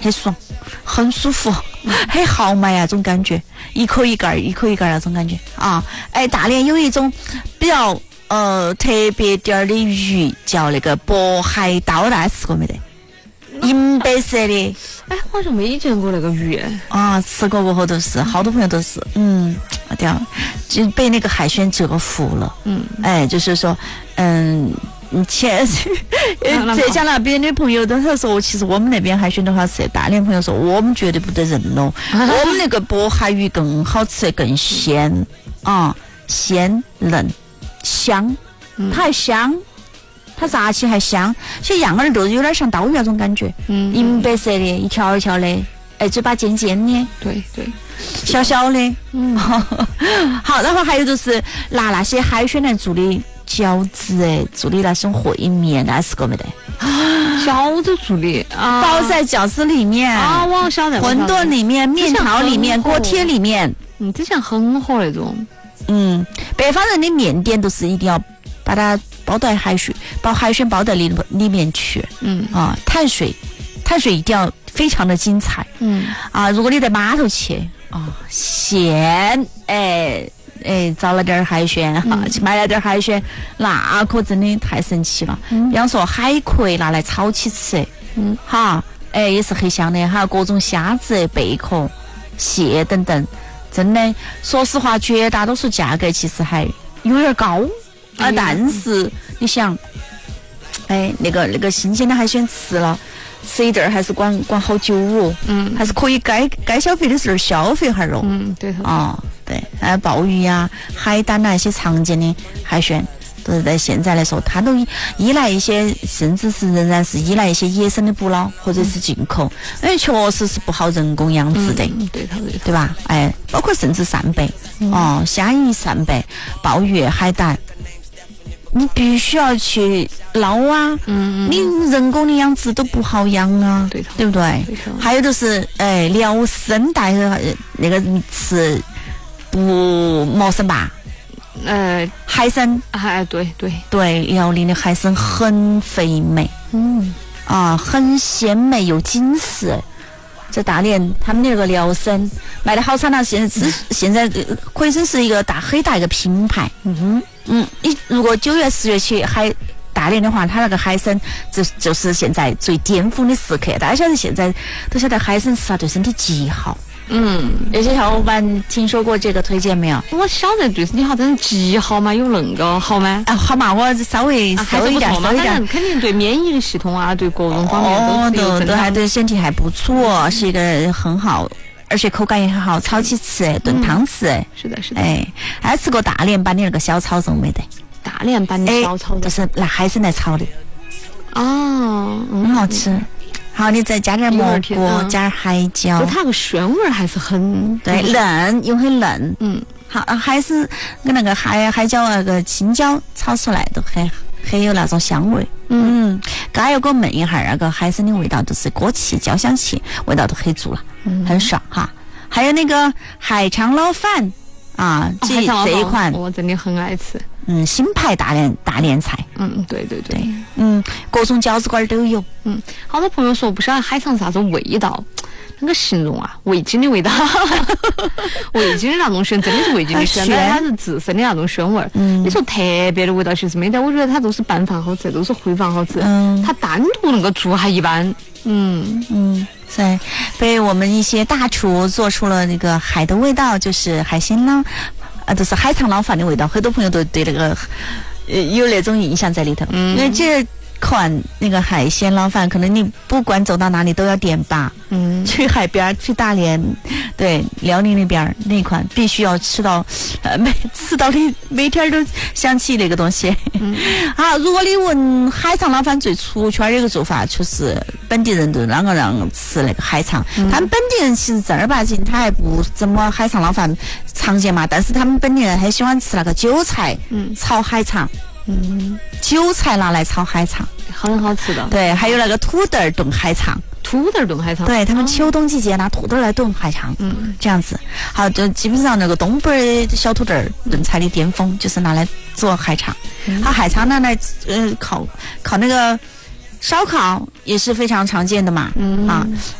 很爽，很舒服，很豪迈啊，这种感觉，一口一盖那种感觉啊。哎，大连有一种比较特别点儿的鱼，叫那个渤海刀，大家吃过没得？银白色的。 哎，好像没见过那个鱼啊，吃过过后都是，好多朋友都是，对啊，就被那个海鲜折服了。哎，就是说，浙江那边的朋友都是说，其实我们那边海鲜都好吃。大连朋友说，我们绝对不得认喽，我们那个渤海鱼更好吃，更鲜啊，鲜嫩香，它还香。它炸起还香，其实样儿都有点像刀鱼那种感觉，银白色的，一条一条的，哎，嘴巴尖尖的， 对， 小小的，好，然后还有就是拿那些海鲜来做的饺子，哎，做的那种烩面，大家吃过没得？ 饺子做的啊， 包在饺子里面啊，我晓得， 馄饨里面、面条里面、锅贴里面， 之前很火那种， 北方人的面点都是一定要把它包在海鲜包在里面去，碳水一定要非常的精彩，如果你在码头去现找了点海鲜去买了点海鲜，那可真的太神奇了。比方说海葵拿来炒起吃，也是很香的，还有各种虾子、贝壳、蟹等等，真的，说实话，绝大多数价格其实还有点高。但是你想，那个新鲜的海鲜吃一阵儿还是管好久哦，还是可以该消费的时候消费下哦， 对对，鲍鱼呀、海胆啊一些常见的海鲜，都是在现在来说，它都依赖一些，甚至是仍然是依赖一些野生的捕捞或者是进口，确实是不好人工养殖的，对吧？包括甚至扇贝，虾夷扇贝、鲍鱼、海胆。你必须要去捞啊，你人工的养殖都不好养啊，对不对？还有就是辽参，大家那个吃不陌生吧？海参，对，辽宁的海参很肥美，很鲜美又紧实。在大连，他们那个辽参卖的好惨了，现在可以说是一个很大一个品牌。你如果9月10月去大连的话，它那个海参就是现在最巅峰的时刻。大家晓得现在都晓得海参吃对身体极好。有些小伙伴听说过这个推荐没有？ 我晓得对身体好，但是极好嘛，有那个好吗？ 好嘛，我稍微搜一点， 肯定对免疫系统啊，对各种方面都还对身体还不错，是一个很好，而且口感也很好，炒起吃，炖汤吃。 是的。 还吃过大连版的那个小炒肉没得？ 大连版的小炒肉就是拿海参来炒的， 很好吃。好，你再加点蘑菇，加点海椒， 就它个鲜味还是很嫩，又很嫩。好，还是跟那个海椒那个青椒炒出来都很有那种香味。刚有给我焖一下，那个海参的味道都是锅气、焦香气，味道都很足了，很爽哈。还有那个海肠捞饭这一款我真的很爱吃。 新派大连菜。 对。 各种饺子馆都有。 好多朋友说不晓得海肠啥子味道，那个形容味精的味道，味精的那种鲜，真的是味精的鲜，它是自身的那种鲜味儿。你说特别的味道其实没得，我觉得它都是拌饭好吃，都是烩饭好吃。它单独那个做还一般。 对，被我们一些大厨做出了那个海的味道，就是海鲜捞，就是海肠捞饭的味道。很多朋友都对那个有那种印象在里头，因为这款那个海鲜捞饭，可能你不管走到哪里都要点吧。去海边，去大连，对，辽宁那边那款必须要吃到，吃到你每天都想起那个东西。好，如果你问海肠捞饭最出圈的一个做法，就是本地人都啷个让吃那个海肠。他们本地人其实正儿八经他还不怎么海肠捞饭常见嘛，但是他们本地人很喜欢吃那个韭菜炒海肠。韭菜拿来炒海肠很好吃的。 对，还有那个土豆炖海肠。对，他们秋冬季节拿土豆来炖海肠。这样子。好，就基本上那个东北的小土豆炖菜的巅峰就是拿来做海肠。好，海肠拿来烤那个烧烤也是非常常见的嘛。